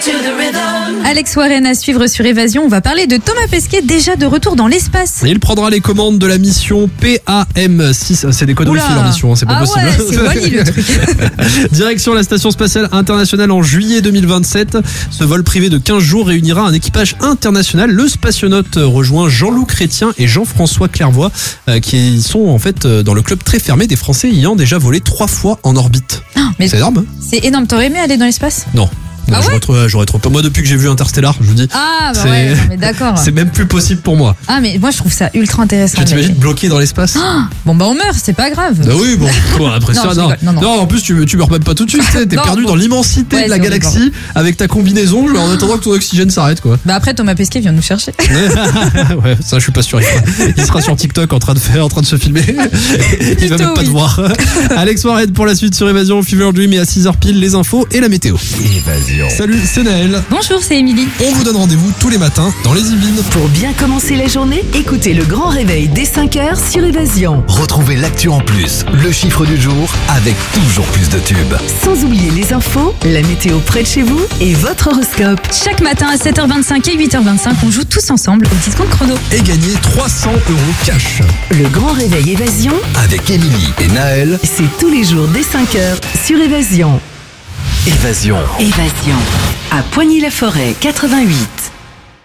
Alex Warren à suivre sur Évasion. On va parler de Thomas Pesquet, déjà de retour dans l'espace. Il prendra les commandes de la mission PAM6. C'est des codes wifi leur mission, c'est pas possible. Ouais, c'est Wally le truc. Direction la Station Spatiale Internationale en juillet 2027. Ce vol privé de 15 jours réunira un équipage international. Le spationaute rejoint Jean-Loup Chrétien et Jean-François Clairvoy, qui sont en fait dans le club très fermé des Français ayant déjà volé 3 fois en orbite. Mais c'est énorme. C'est énorme. T'aurais aimé aller dans l'espace ? Non. Non, Ah ouais j'aurais trop peur. Moi, depuis que j'ai vu Interstellar, je vous dis. Ah, bah ouais, non, mais d'accord. C'est même plus possible pour moi. Ah, mais moi, je trouve ça ultra intéressant. Tu t'imagines bloqué dans l'espace? Bon, bah, on meurt, c'est pas grave. Bah oui, bon, après ça, non. Non, En plus, tu meurs même pas tout de suite, t'es perdu dans l'immensité de la galaxie avec ta combinaison, en attendant que ton oxygène s'arrête, quoi. Bah, après, Thomas Pesquet vient nous chercher. Ouais, ça, je suis pas sûr. Il sera sur TikTok en train de se filmer. Il va même pas te voir. Alex Warren pour la suite sur Évasion, Fever Dream et à 6h pile, les infos et la météo. Évasion. Salut, c'est Naël. Bonjour, c'est Émilie. On vous donne rendez-vous tous les matins dans les Yvelines. Pour bien commencer la journée, écoutez le grand réveil dès 5h sur Évasion. Retrouvez l'actu en plus, le chiffre du jour avec toujours plus de tubes. Sans oublier les infos, la météo près de chez vous et votre horoscope. Chaque matin à 7h25 et 8h25, on joue tous ensemble au discompte chrono. Et gagner 300 € cash. Le grand réveil Évasion, Avec Émilie et Naël, c'est tous les jours dès 5h sur Évasion. Évasion. Évasion. À Poigny-la-Forêt, 88.